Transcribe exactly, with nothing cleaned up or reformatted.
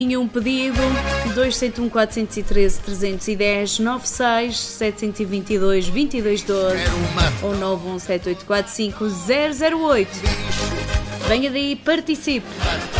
Tinha um pedido, dois zero um, quatro um três, três um zero, nove seis, sete dois dois, dois dois um dois ou nove um sete oito quatro cinco zero zero oito. Venha daí, participe!